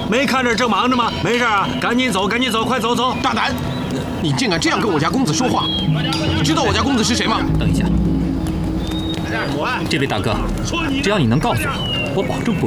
没看着正忙着吗？没事啊，赶紧走，赶紧走，快走走！ 大胆！你竟敢这样跟我家公子说话！你知道我家公子是谁吗？ 等一下，这位大哥，只要你能告诉我，我保证不